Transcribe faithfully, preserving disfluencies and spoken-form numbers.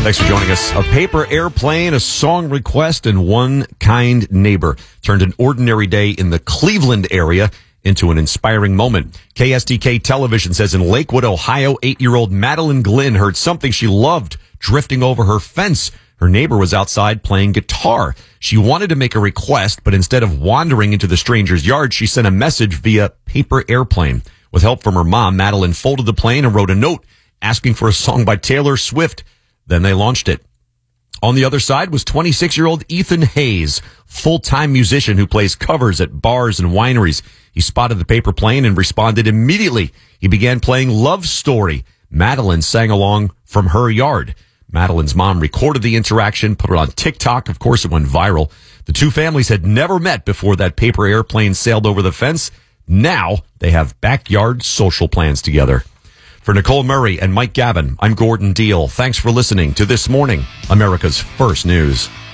Thanks for joining us. A paper airplane, a song request, and one kind neighbor turned an ordinary day in the Cleveland area into an inspiring moment. K S D K Television says in Lakewood, Ohio, eight-year-old Madeline Glynn heard something she loved drifting over her fence. Her neighbor was outside playing guitar. She wanted to make a request, but instead of wandering into the stranger's yard, she sent a message via paper airplane. With help from her mom, Madeline folded the plane and wrote a note asking for a song by Taylor Swift. Then they launched it. On the other side was twenty-six-year-old Ethan Hayes, full-time musician who plays covers at bars and wineries. He spotted the paper plane and responded immediately. He began playing Love Story. Madeline sang along from her yard. Madeline's mom recorded the interaction, put it on TikTok. Of course, it went viral. The two families had never met before that paper airplane sailed over the fence. Now they have backyard social plans together. For Nicole Murray and Mike Gavin, I'm Gordon Deal. Thanks for listening to This Morning, America's First News.